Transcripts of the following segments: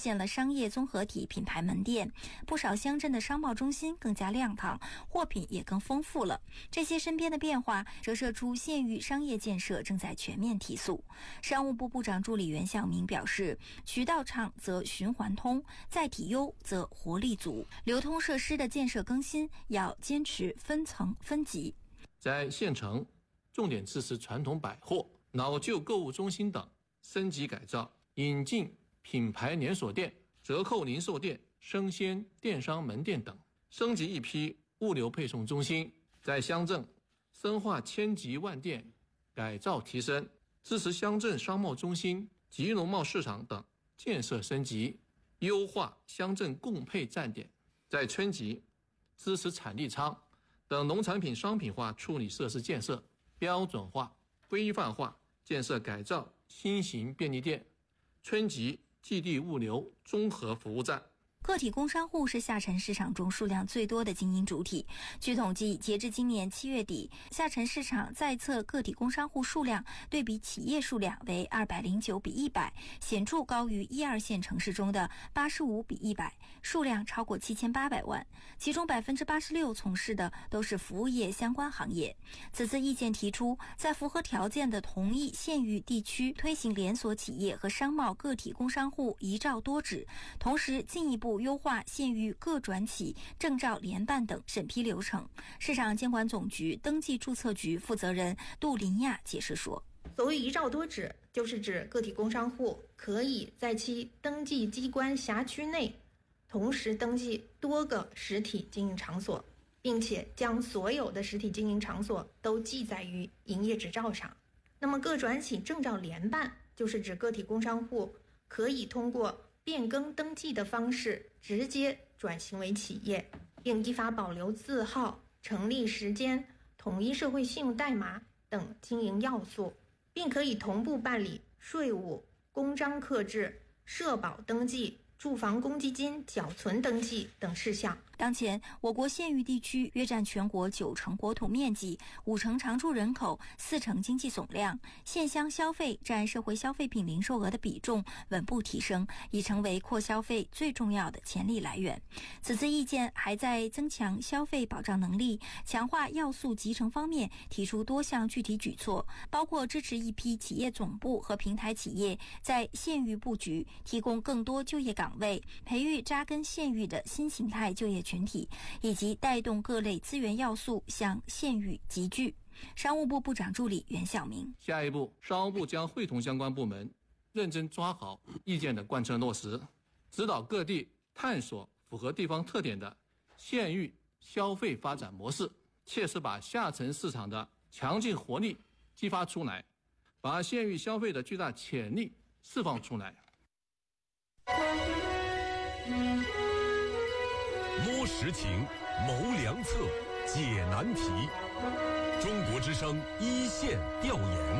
现了商业综合体品牌门店，不少乡镇的商贸中心更加亮堂，货品也更丰富了。这些身边的变化折射出县域商业建设正在全面提速。商务部部长助理袁晓明表示，渠道畅则循环通，载体优则活力足，流通设施的建设更新要坚持分层分级。 在县城重点支持传统百货、老旧购物中心等升级改造，引进品牌连锁店、折扣零售店、生鲜电商门店等，升级一批物流配送中心，在乡镇深化千级万店改造提升，支持乡镇商贸中心及农贸市场等建设升级，优化乡镇供配站点，在村级支持产地仓等农产品商品化处理设施建设，标准化、规范化建设改造新型便利店、村级寄递物流综合服务站。 个体工商户是下沉市场中数量最多的经营主体。据统计，截至今年7月底，下沉市场在册个体工商户数量对比企业数量为209比100，显著高于1、2线城市中的85比100，数量超过7800万。其中86%从事的都是服务业相关行业。此次意见提出，在符合条件的同一县域地区推行连锁企业和商贸个体工商户一照多指，同时进一步优化县域各转企、证照联办等审批流程。市场监管总局登记注册局负责人杜林亚解释说， 所谓一照多指，就是指个体工商户可以在其登记机关辖区内同时登记多个实体经营场所，并且将所有的实体经营场所都记载于营业执照上。那么各转企证照联办，就是指个体工商户可以通过变更登记的方式直接转型为企业，并依法保留字号、成立时间、统一社会信用代码等经营要素，并可以同步办理税务、公章刻制、社保登记、住房公积金缴存登记等事项。 当前，我国县域地区约占全国90%国土面积、5%常住人口、4%经济总量，县乡消费占社会消费品零售额的比重稳步提升，已成为扩消费最重要的潜力来源。此次意见还在增强消费保障能力、强化要素集成方面提出多项具体举措，包括支持一批企业总部和平台企业在县域布局，提供更多就业岗位，培育扎根县域的新形态就业群体，以及带动各类资源要素向县域集聚。商务部部长助理袁晓明， 下一步，商务部将会同相关部门认真抓好意见的贯彻落实，指导各地探索符合地方特点的县域消费发展模式，切实把下沉市场的强劲活力激发出来，把县域消费的巨大潜力释放出来。 摸实情，谋良策，解难题。中国之声一线调研。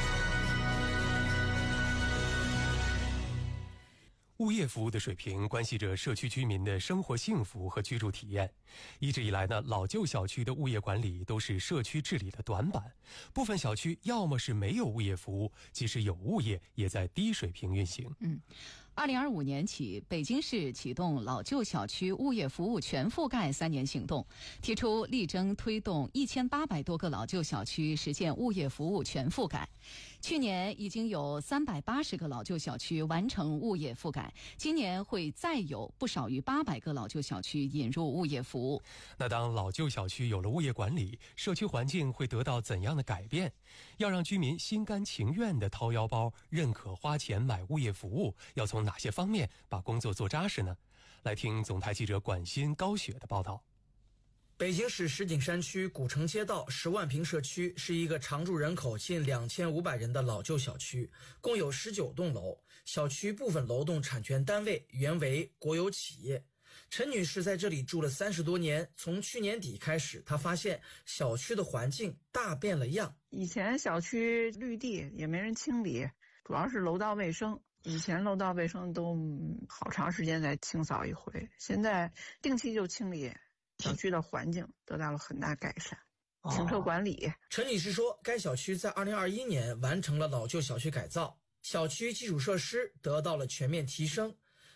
物业服务的水平关系着社区居民的生活幸福和居住体验。一直以来呢，老旧小区的物业管理都是社区治理的短板，部分小区要么是没有物业服务，即使有物业也在低水平运行。 2025年起，北京市启动老旧小区物业服务全覆盖3年行动，提出力争推动1800多个老旧小区实现物业服务全覆盖。去年已经有380个老旧小区完成物业覆盖，今年会再有不少于800个老旧小区引入物业服务。 那当老旧小区有了物业管理，社区环境会得到怎样的改变？要让居民心甘情愿地掏腰包，认可花钱买物业服务，要从哪些方面把工作做扎实呢？来听总台记者管欣、高雪的报道。 北京市石景山区古城街道10万平社区是一个常住人口近2500人的老旧小区，共有19栋楼。小区部分楼栋产权单位原为国有企业。陈女士在这里住了30多年，从去年底开始，她发现小区的环境大变了样。 以前小区绿地也没人清理，主要是楼道卫生。以前楼道卫生都好长时间才清扫一回，现在定期就清理，小区的环境得到了很大改善。停车管理， 陈女士说，该小区在2021年完成了老旧小区改造，小区基础设施得到了全面提升。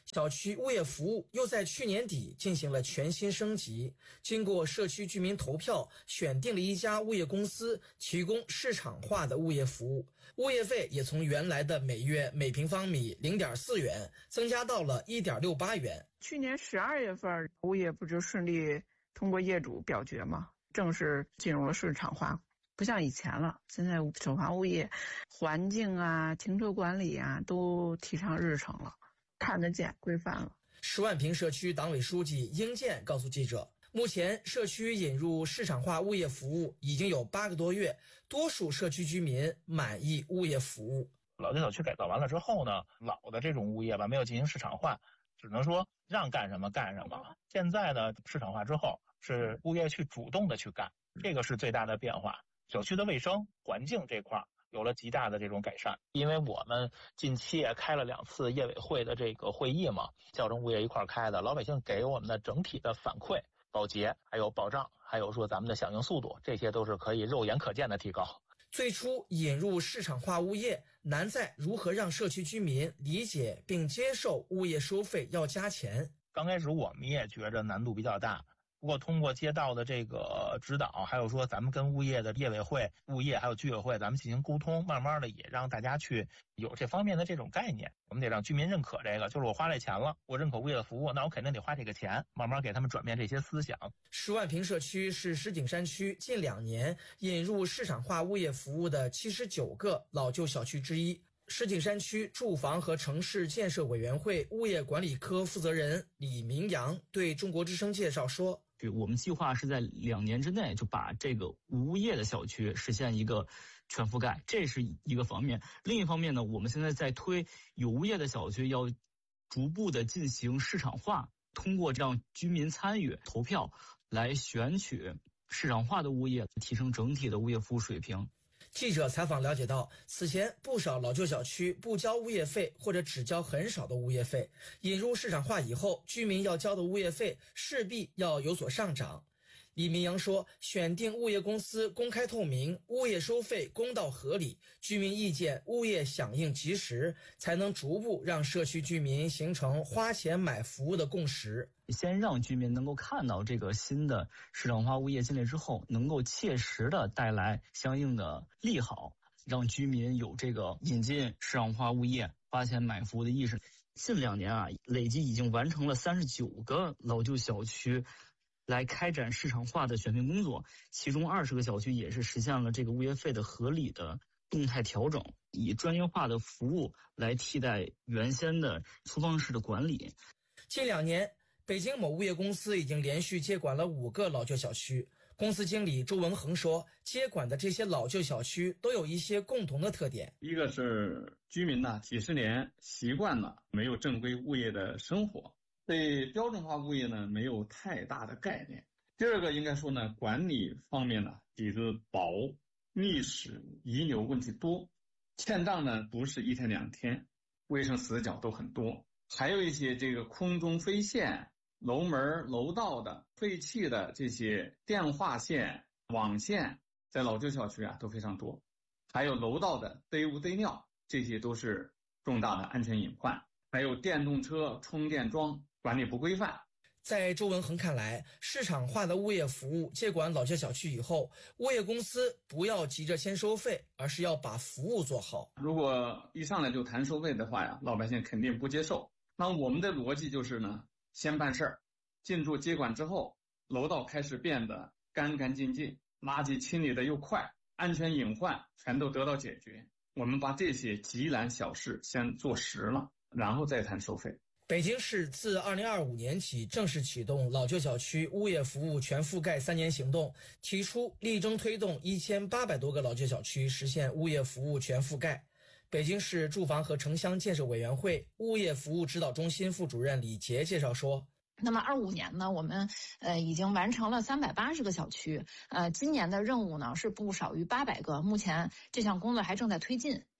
小区物业服务又在去年底进行了全新升级，经过社区居民投票，选定了一家物业公司提供市场化的物业服务，物业费也从原来的每月每平方米0.4元增加到了1.68元。 去年12月份，物业不就顺利通过业主表决吗？正式进入了市场化。不像以前了，现在首发物业环境啊、停车管理啊都提上日程了，看得见、规范了。 10万坪社区党委书记英建告诉记者，目前社区引入市场化物业服务已经有8个多月，多数社区居民满意物业服务。 老旧小区改造完了之后呢，老的这种物业吧没有进行市场化，只能说让干什么干什么。现在呢，市场化之后是物业去主动的去干，这个是最大的变化。小区的卫生环境这块有了极大的这种改善，因为我们近期也开了2次业委会的这个会议嘛，校正物业一块开的，老百姓给我们的整体的反馈、保洁还有保障，还有说咱们的响应速度，这些都是可以肉眼可见的提高。 最初引入市场化物业，难在如何让社区居民理解并接受物业收费要加钱。 刚开始我们也觉着难度比较大。不过通过街道的这个指导，还有说咱们跟物业的业委会、物业还有居委会咱们进行沟通，慢慢的也让大家去有这方面的这种概念。我们得让居民认可这个，就是我花这钱了，我认可物业的服务，那我肯定得花这个钱，慢慢给他们转变这些思想。 10万坪社区是石景山区近2年引入市场化物业服务的79个老旧小区之一。石景山区住房和城市建设委员会物业管理科负责人李明阳对中国之声介绍说， 我们计划是在2年之内就把这个无物业的小区实现一个全覆盖，这是一个方面。另一方面呢，我们现在在推有物业的小区要逐步的进行市场化，通过让居民参与投票来选取市场化的物业，提升整体的物业服务水平。 记者采访了解到，此前不少老旧小区不交物业费或者只交很少的物业费，引入市场化以后，居民要交的物业费势必要有所上涨。李明阳说，选定物业公司公开透明，物业收费公道合理，居民意见物业响应及时，才能逐步让社区居民形成花钱买服务的共识。 先让居民能够看到这个新的市场化物业进来之后，能够切实的带来相应的利好，让居民有这个引进市场化物业花钱买服务的意识。近2年啊，累计已经完成了39个老旧小区来开展市场化的选聘工作，其中20个小区也是实现了这个物业费的合理的动态调整，以专业化的服务来替代原先的粗放式的管理。 近2年，北京某物业公司已经连续接管了5个老旧小区。公司经理周文恒说，接管的这些老旧小区都有一些共同的特点。 一个是居民呢几十年习惯了没有正规物业的生活，对标准化物业呢没有太大的概念。第二个应该说呢，管理方面呢底子薄，历史遗留问题多，欠账呢不是1天2天，卫生死角都很多，还有一些这个空中飞线、楼门楼道的废弃的这些电话线、网线，在老旧小区啊都非常多，还有楼道的堆污堆尿，这些都是重大的安全隐患。还有电动车充电桩管理不规范。 在周文恒看来，市场化的物业服务接管老旧小区以后，物业公司不要急着先收费，而是要把服务做好。 如果一上来就谈收费的话呀，老百姓肯定不接受。那我们的逻辑就是呢，先办事儿，进驻接管之后，楼道开始变得干干净净，垃圾清理的又快，安全隐患全都得到解决。我们把这些急难小事先做实了，然后再谈收费。 北京市自2025年起正式启动老旧小区物业服务全覆盖3年行动，提出力争推动1800多个老旧小区实现物业服务全覆盖。北京市住房和城乡建设委员会物业服务指导中心副主任李杰介绍说， 那么25年呢，我们已经完成了380个小区，今年的任务呢是不少于800个，目前这项工作还正在推进。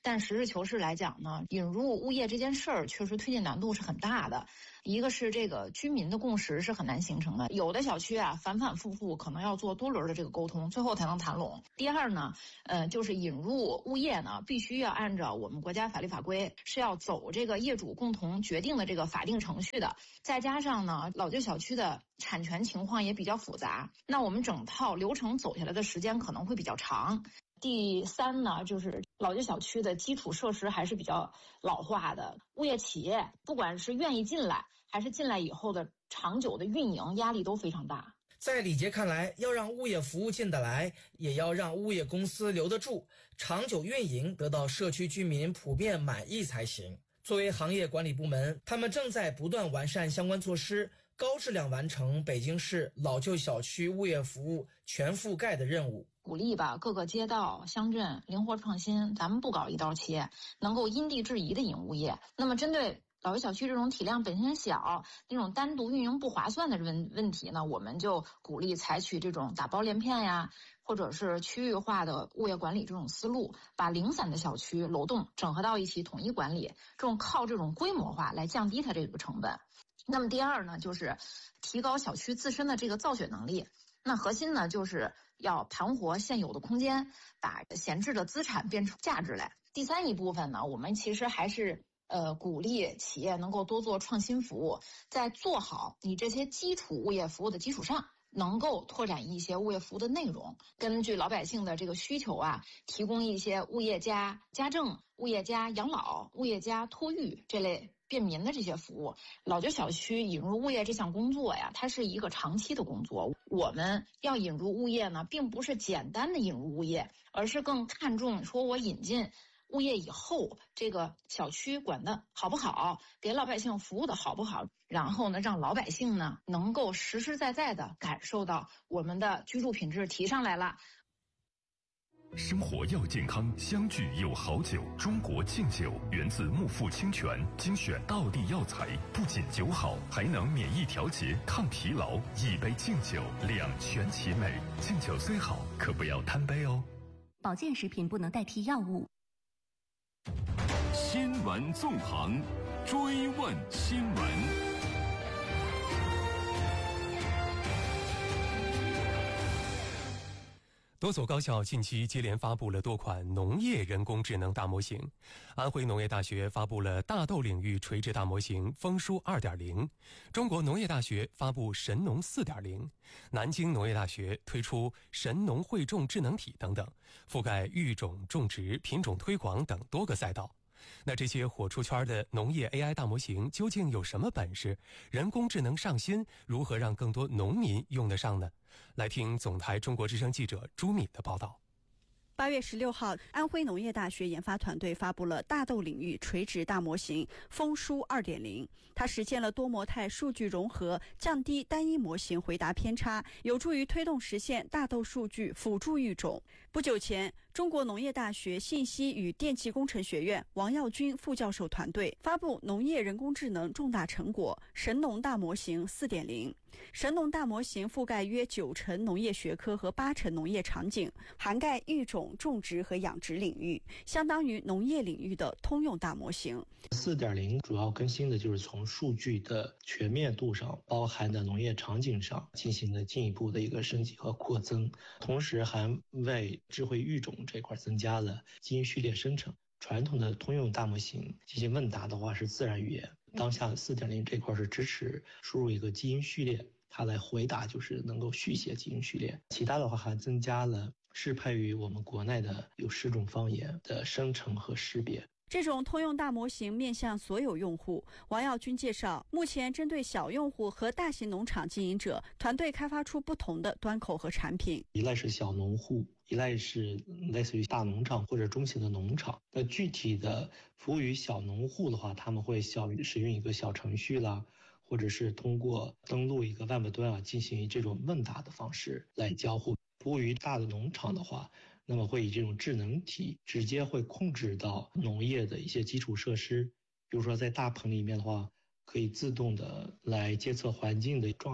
但实事求是来讲呢，引入物业这件事儿确实推进难度是很大的。一个是这个居民的共识是很难形成的，有的小区啊反反复复可能要做多轮的这个沟通，最后才能谈拢。第二呢，就是引入物业呢，必须要按照我们国家法律法规，是要走这个业主共同决定的这个法定程序的。再加上呢，老旧小区的产权情况也比较复杂，那我们整套流程走下来的时间可能会比较长。第三呢，就是老旧小区的基础设施还是比较老化的，物业企业不管是愿意进来，还是进来以后的长久的运营压力都非常大。 在李杰看来，要让物业服务进得来，也要让物业公司留得住，长久运营得到社区居民普遍满意才行。作为行业管理部门，他们正在不断完善相关措施，高质量完成北京市老旧小区物业服务全覆盖的任务。 鼓励吧各个街道乡镇灵活创新，咱们不搞一刀切，能够因地制宜的引物业。那么针对老旧小区这种体量本身小，那种单独运营不划算的问题呢，我们就鼓励采取这种打包连片呀，或者是区域化的物业管理这种思路，把零散的小区楼栋整合到一起统一管理，靠这种规模化来降低它这个成本。那么第二呢，就是提高小区自身的这个造血能力。那核心呢，就是要盘活现有的空间，把闲置的资产变成价值来。第三一部分呢，我们其实还是鼓励企业能够多做创新服务，在做好你这些基础物业服务的基础上，能够拓展一些物业服务的内容，根据老百姓的这个需求啊，提供一些物业加家政、物业加养老、物业加托育这类便民的这些服务。老旧小区引入物业这项工作呀，它是一个长期的工作。我们要引入物业呢，并不是简单的引入物业，而是更看重说我引进物业以后，这个小区管得好不好，给老百姓服务的好不好，然后呢，让老百姓呢能够实实在在的感受到我们的居住品质提上来了。 生活要健康，相聚有好酒。中国敬酒源自木富清泉，精选道地药材，不仅酒好，还能免疫调节、抗疲劳。一杯敬酒，两全其美。敬酒虽好，可不要贪杯哦。 保健食品不能代替药物。 新闻纵横，追问新闻。 多所高校近期接连发布了多款农业人工智能大模型。安徽农业大学发布了大豆领域垂直大模型丰舒 2.0， 中国农业大学发布神农 4.0， 南京农业大学推出神农汇种智能体等等，覆盖育种、种植、品种推广等多个赛道。那这些火出圈的农业 AI 大模型究竟有什么本事？人工智能上新，如何让更多农民用得上呢？来听总台中国之声记者朱敏的报道。 8月16号，安徽农业大学研发团队发布了大豆领域垂直大模型丰舒 2.0， 它实现了多模态数据融合，降低单一模型回答偏差，有助于推动实现大豆数据辅助育种。不久前，中国农业大学信息与电气工程学院王耀军副教授团队发布农业人工智能重大成果神农大模型 4.0。 神农大模型覆盖约90%农业学科和80%农业场景，涵盖育种、种植和养殖领域，相当于农业领域的通用大模型。 4.0 主要更新的就是从数据的全面度上，包含的农业场景上进行了进一步的一个升级和扩增，同时还为智慧育种这块增加了基因序列生成。传统的通用大模型进行问答的话是自然语言，当下 4.0 这块是支持输入一个基因序列，它来回答就是能够续写基因序列。其他的话还增加了适配于我们国内的有10种方言的生成和识别。 这种通用大模型面向所有用户。王耀军介绍，目前针对小用户和大型农场经营者，团队开发出不同的端口和产品。 一类是小农户，一类是类似于大农场或者中型的农场。那具体的服务于小农户的话，他们会使用一个小程序啦，或者是通过登录一个 Web 端进行这种问答的方式来交互。服务于大的农场的话，那么会以这种智能体直接会控制到农业的一些基础设施，比如说在大棚里面的话，可以自动的来监测环境的状态，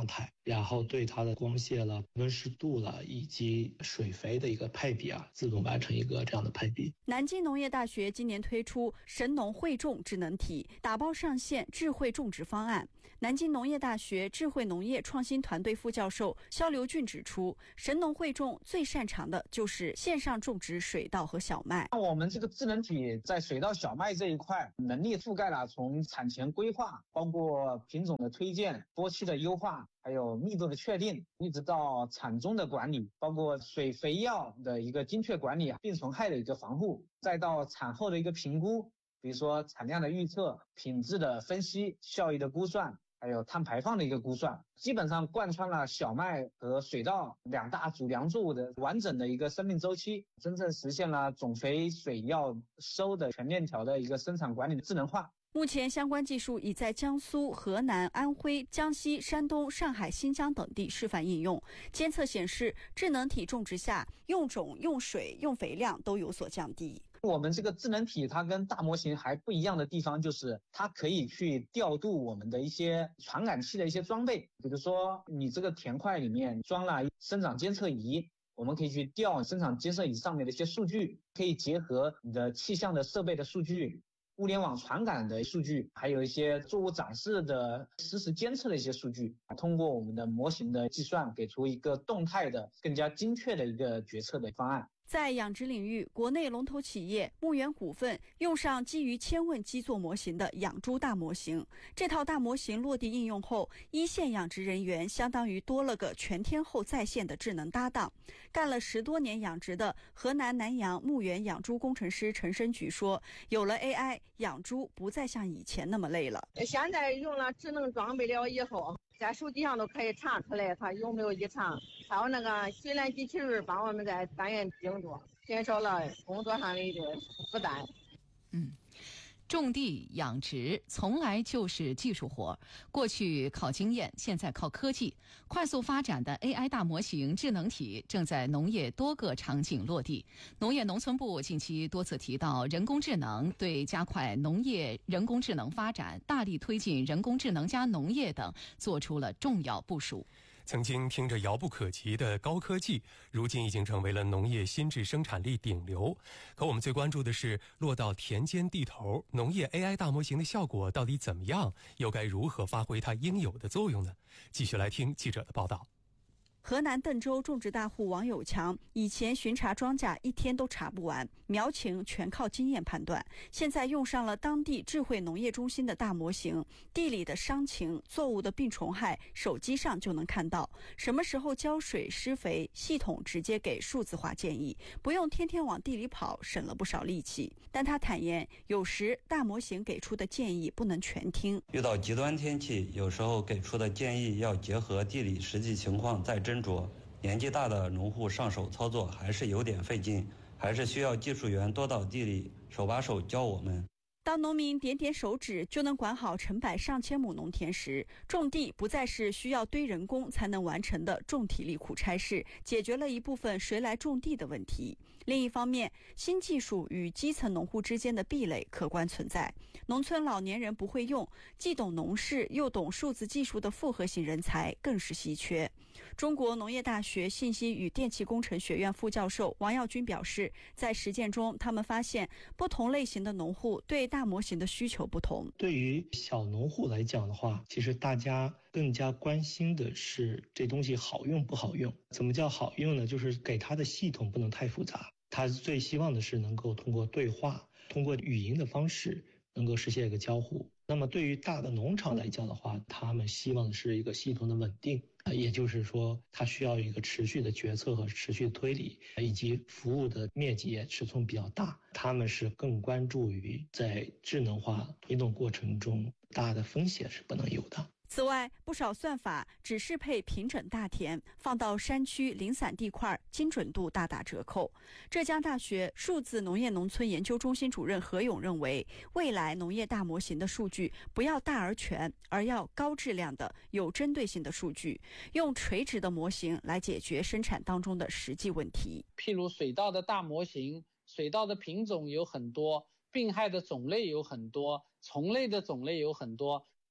然后对它的光线了、温湿度了以及水肥的一个配比自动完成一个这样的配比。 南京农业大学今年推出神农汇种智能体，打包上线智慧种植方案。南京农业大学智慧农业创新团队副教授肖刘俊指出，神农汇种最擅长的就是线上种植水稻和小麦。 我们这个智能体在水稻、小麦这一块能力覆盖了从产前规划，包括品种的推荐、播期的优化，还有密度的确定，一直到产中的管理，包括水肥药的一个精确管理、病虫害的一个防护，再到产后的一个评估，比如说产量的预测、品质的分析、效益的估算，还有碳排放的一个估算，基本上贯穿了小麦和水稻两大主粮作物的完整的一个生命周期，真正实现了种肥、水药、收的全链条的一个生产管理的智能化。 目前相关技术已在江苏、河南、安徽、江西、山东、上海、新疆等地示范应用。监测显示，智能体种植下用种、用水、用肥量都有所降低。 我们这个智能体它跟大模型还不一样的地方，就是它可以去调度我们的一些传感器的一些装备，比如说你这个田块里面装了生长监测仪，我们可以去调生长监测仪上面的一些数据，可以结合你的气象的设备的数据、物联网传感的数据，还有一些作物长势的实时监测的一些数据，通过我们的模型的计算，给出一个动态的、更加精确的一个决策的方案。 在养殖领域，国内龙头企业牧原股份用上基于千问基座模型的养猪大模型。这套大模型落地应用后，一线养殖人员相当于多了个全天候在线的智能搭档。干了10多年养殖的河南南阳牧原养猪工程师陈申举说，有了 AI， 养猪不再像以前那么累了。 现在用了智能装备了以后，在手机上都可以查出来它有没有异常，还有那个水缆机器人帮我们在单元精度，减少了工作上的一个负担。 种地养殖从来就是技术活，过去靠经验，现在靠科技。快速发展的 AI 大模型智能体正在农业多个场景落地。农业农村部近期多次提到人工智能，对加快农业人工智能发展、大力推进人工智能加农业等做出了重要部署。 曾经听着遥不可及的高科技，如今已经成为了农业新质生产力顶流。可我们最关注的是，落到田间地头，农业 AI 大模型的效果到底怎么样？又该如何发挥它应有的作用呢？继续来听记者的报道。 河南邓州种植大户王有强以前巡查庄稼一天都查不完，苗情全靠经验判断。现在用上了当地智慧农业中心的大模型，地里的伤情、作物的病虫害，手机上就能看到。什么时候浇水、施肥，系统直接给数字化建议，不用天天往地里跑，省了不少力气。但他坦言，有时大模型给出的建议不能全听。 遇到极端天气，有时候给出的建议要结合地理实际情况再斟酌。年纪大的农户上手操作还是有点费劲，还是需要技术员多到地里手把手教我们。 当农民点点手指就能管好成百上千亩农田时，种地不再是需要堆人工才能完成的重体力苦差事，解决了一部分谁来种地的问题。另一方面，新技术与基层农户之间的壁垒客观存在。农村老年人不会用，既懂农事又懂数字技术的复合型人才更是稀缺。中国农业大学信息与电气工程学院副教授王耀军表示，在实践中，他们发现不同类型的农户对大模型的需求不同。 对于小农户来讲的话，其实大家更加关心的是这东西好用不好用。怎么叫好用呢？就是给他的系统不能太复杂，他最希望的是能够通过对话、通过语音的方式能够实现一个交互。那么对于大的农场来讲的话，他们希望的是一个系统的稳定，也就是说它需要一个持续的决策和持续的推理，以及服务的面积也尺寸比较大。他们是更关注于在智能化推动过程中大的风险是不能有的。 此外，不少算法只适配平整大田，放到山区零散地块，精准度大打折扣。浙江大学数字农业农村研究中心主任何勇认为，未来农业大模型的数据不要大而全，而要高质量的、有针对性的数据，用垂直的模型来解决生产当中的实际问题。 譬如水稻的大模型，水稻的品种有很多，病害的种类有很多，虫类的种类有很多。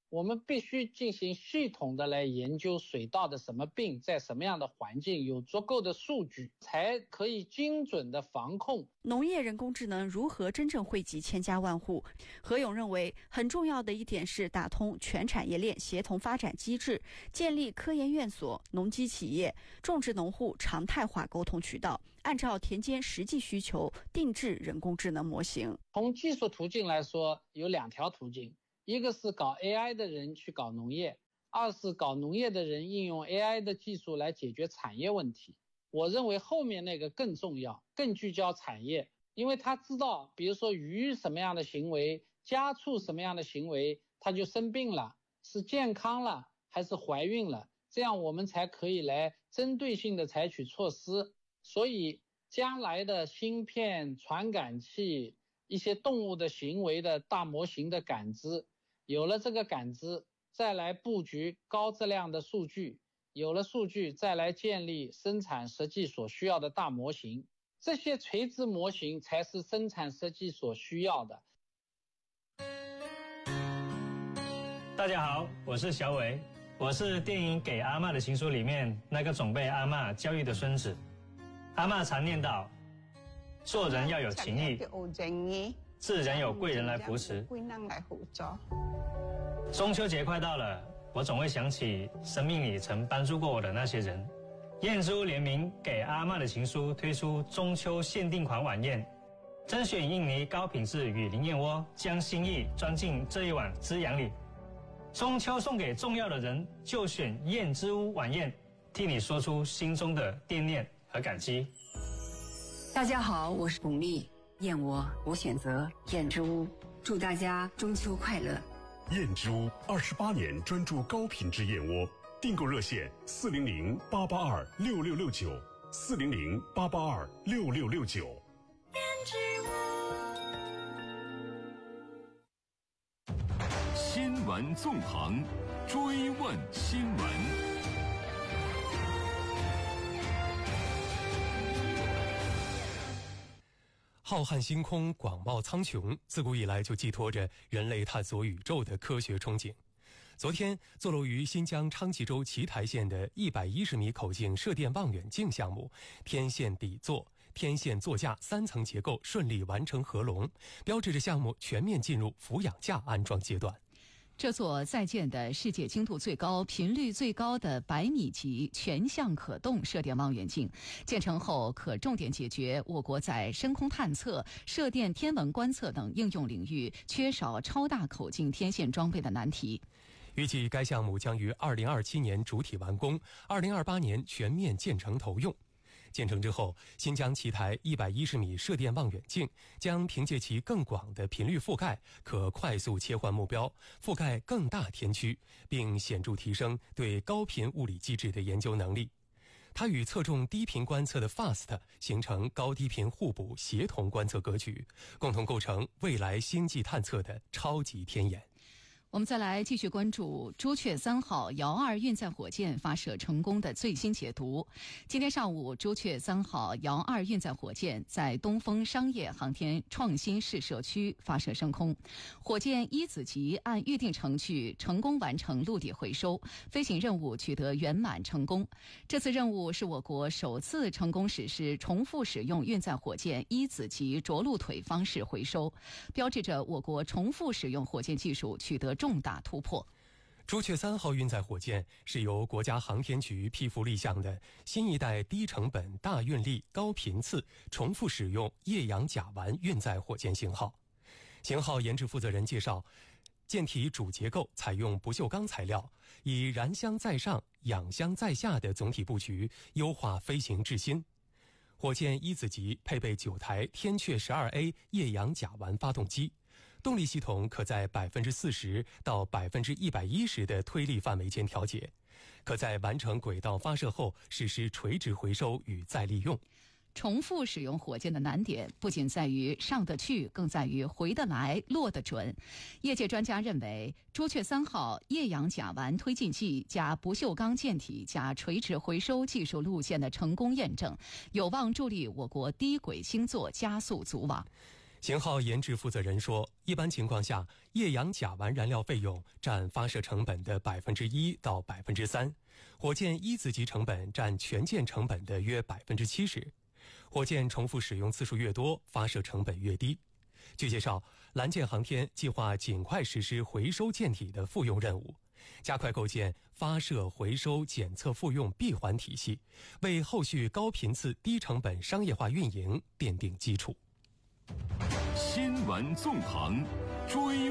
我们必须进行系统的来研究水稻的什么病在什么样的环境，有足够的数据才可以精准的防控。 农业人工智能如何真正惠及千家万户？何勇认为很重要的一点是打通全产业链协同发展机制，建立科研院所、农机企业、种植农户常态化沟通渠道，按照田间实际需求定制人工智能模型。 从技术途径来说，有2条途径，一个是搞 AI 的人去搞农业，二是搞农业的人应用 AI 的技术来解决产业问题。我认为后面那个更重要，更聚焦产业，因为他知道比如说鱼什么样的行为，家畜什么样的行为，它就生病了，是健康了还是怀孕了，这样我们才可以来针对性的采取措施。所以将来的芯片、传感器、一些动物的行为的大模型的感知，有了这个感知，再来布局高质量的数据，有了数据再来建立生产设计所需要的大模型，这些垂直模型才是生产设计所需要的。 大家好，我是小伟，我是电影《给阿嬷的情书》里面那个总被阿嬷教育的孙子。阿嬷常念叨，做人要有情义，自然有贵人来扶持。中秋节快到了，我总会想起生命里曾帮助过我的那些人。燕之屋联名给阿嬷的情书推出中秋限定款晚宴，甄选印尼高品质雨林燕窝，将心意装进这一碗滋养里。中秋送给重要的人，就选燕之屋晚宴，替你说出心中的惦念和感激。 大家好，我是巩俐，燕窝我选择燕之屋，祝大家中秋快乐。 燕之屋28年专注高品质燕窝，订购热线400-882-6669，400-882-6669。 新闻纵横，追问新闻。 浩瀚星空，广袤苍穹，自古以来就寄托着人类探索宇宙的科学憧憬。昨天，坐落于新疆昌吉州奇台县的110米口径射电望远镜项目天线底座、天线座架3层结构顺利完成合龙，标志着项目全面进入俯仰架安装阶段。 这座在建的世界精度最高、频率最高的100米级全向可动射电望远镜，建成后可重点解决我国在深空探测、射电天文观测等应用领域缺少超大口径天线装备的难题。 预计该项目将于2027年主体完工，2028年全面建成投用。建成之后，新疆奇台110米射电望远镜将凭借其更广的频率覆盖，可快速切换目标，覆盖更大天区，并显著提升对高频物理机制的研究能力。它与侧重低频观测的 FAST 形成高低频互补协同观测格局，共同构成未来星际探测的超级天眼。 我们再来继续关注朱雀3号遥2运载火箭发射成功的最新解读。今天上午，朱雀3号遥2运载火箭在东风商业航天创新试射区发射升空，火箭一子级按预定程序成功完成陆地回收，飞行任务取得圆满成功。这次任务是我国首次成功实施重复使用运载火箭一子级着陆腿方式回收，标志着我国重复使用火箭技术取得重大突破。 朱雀3号运载火箭是由国家航天局批复立项的新一代低成本、大运力、高频次重复使用液氧甲烷运载火箭型号。型号研制负责人介绍，舰体主结构采用不锈钢材料，以燃箱在上、氧箱在下的总体布局优化飞行质心。火箭一子级配备9台天阙12A 液氧甲烷发动机，动力系统可在40%到110%的推力范围间调节，可在完成轨道发射后实施垂直回收与再利用。 重复使用火箭的难点不仅在于上得去，更在于回得来、落得准。业界专家认为，朱雀3号液氧甲烷推进剂加不锈钢舰体加垂直回收技术路线的成功验证，有望助力我国低轨星座加速组网。 型号研制负责人说，一般情况下，液氧甲烷燃料费用占发射成本的1%到3%，火箭一子级成本占全舰成本的约70%。火箭重复使用次数越多，发射成本越低。据介绍，蓝箭航天计划尽快实施回收舰体的复用任务，加快构建发射、回收、检测、复用闭环体系，为后续高频次、低成本商业化运营奠定基础。 新闻纵横，追